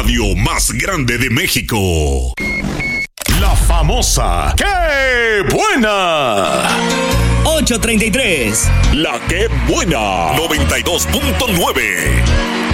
radio más grande de México. La famosa ¡Qué buena! 8:33. La que buena. 92.9.